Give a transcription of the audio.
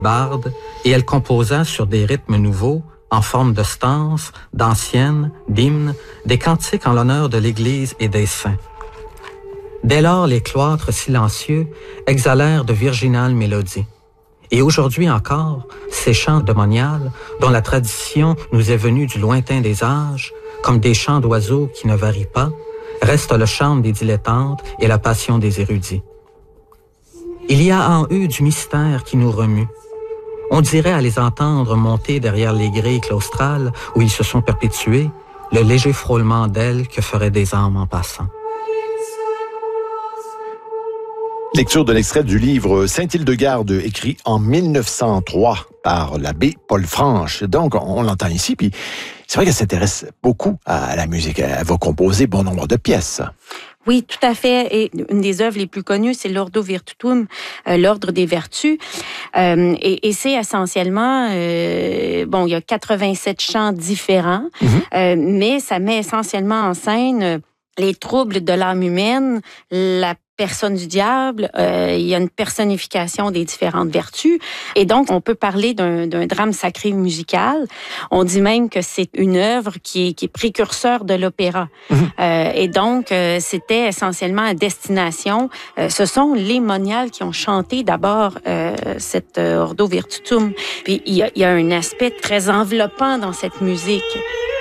barde, et elle composa sur des rythmes nouveaux, en forme de stances, d'anciennes, d'hymnes, des cantiques en l'honneur de l'Église et des saints. Dès lors, les cloîtres silencieux exhalèrent de virginales mélodies. Et aujourd'hui encore, ces chants de moniales, dont la tradition nous est venue du lointain des âges, comme des chants d'oiseaux qui ne varient pas, restent le charme des dilettantes et la passion des érudits. Il y a en eux du mystère qui nous remue. On dirait à les entendre monter derrière les grilles claustrales où ils se sont perpétués, le léger frôlement d'ailes que feraient des âmes en passant. Lecture de l'extrait du livre Saint-Hildegarde, écrit en 1903 par l'abbé Paul Franche. Donc, on l'entend ici, puis c'est vrai qu'elle s'intéresse beaucoup à la musique. Elle va composer bon nombre de pièces. Oui, tout à fait. Et une des œuvres les plus connues, c'est l'Ordo Virtutum, l'Ordre des Vertus. Et c'est essentiellement, il y a 87 chants différents, mais ça met essentiellement en scène les troubles de l'âme humaine, la personne du diable, il y a une personnification des différentes vertus. Et donc, on peut parler d'un drame sacré musical. On dit même que c'est une œuvre qui est précurseur de l'opéra. Et donc, c'était essentiellement à destination. Ce sont les moniales qui ont chanté d'abord cette Ordo Virtutum. Puis, il y a un aspect très enveloppant dans cette musique.